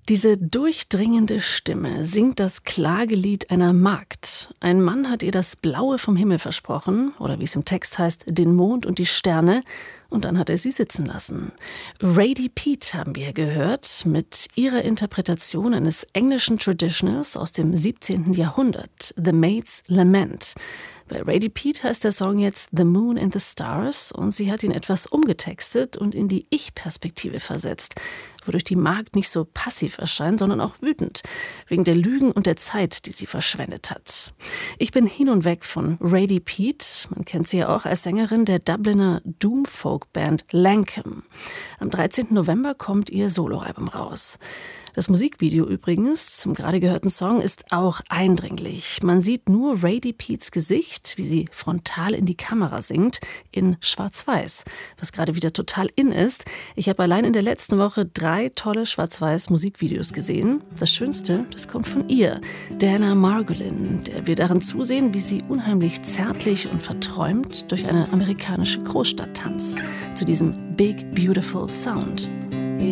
Diese durchdringende Stimme singt das Klagelied einer Magd. Ein Mann hat ihr das Blaue vom Himmel versprochen, oder wie es im Text heißt, den Mond und die Sterne, und dann hat er sie sitzen lassen. Radie Peete haben wir gehört, mit ihrer Interpretation eines englischen Traditionals aus dem 17. Jahrhundert, The Maid's Lament. Bei Radie Peete heißt der Song jetzt The Moon and the Stars und sie hat ihn etwas umgetextet und in die Ich-Perspektive versetzt, wodurch die Magd nicht so passiv erscheint, sondern auch wütend, wegen der Lügen und der Zeit, die sie verschwendet hat. Ich bin hin und weg von Radie Peete, man kennt sie ja auch als Sängerin der Dubliner Doom-Folk-Band Lankum. Am 13. November kommt ihr Soloalbum raus. Das Musikvideo übrigens zum gerade gehörten Song ist auch eindringlich. Man sieht nur Radie Peetes Gesicht, wie sie frontal in die Kamera singt, in Schwarz-Weiß, was gerade wieder total in ist. Ich habe allein in der letzten Woche 3 tolle Schwarz-Weiß-Musikvideos gesehen. Das Schönste, das kommt von ihr, Dana Margolin, der wir darin zusehen, wie sie unheimlich zärtlich und verträumt durch eine amerikanische Großstadt tanzt, zu diesem Big Beautiful Sound.